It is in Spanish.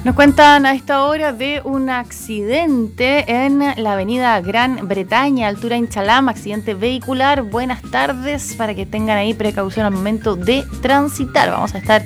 Nos cuentan a esta hora de un accidente en la avenida Gran Bretaña, altura Inchalám, accidente vehicular. Buenas tardes, para que tengan ahí precaución al momento de transitar. Vamos a estar